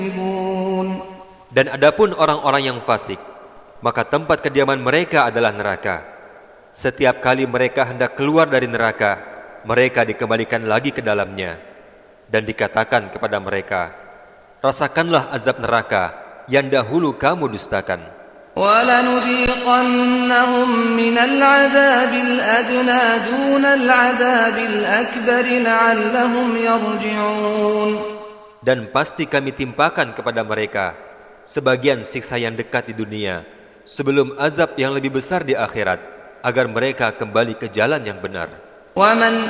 Dan adapun orang-orang yang fasik, maka tempat kediaman mereka adalah neraka. Setiap kali mereka hendak keluar dari neraka, mereka dikembalikan lagi ke dalamnya. Dan dikatakan kepada mereka, rasakanlah azab neraka yang dahulu kamu dustakan. وَلَنُذِيقَنَّهُمْ مِنَ الْعَذَابِ الْأَدْنَى دُونَ الْعَذَابِ الْأَكْبَرِ لَعَلَّهُمْ يَرْجِعُونَ. Dan pasti kami timpakan kepada mereka sebagian siksa yang dekat di dunia sebelum azab yang lebih besar di akhirat, agar mereka kembali ke jalan yang benar. وَمَنْ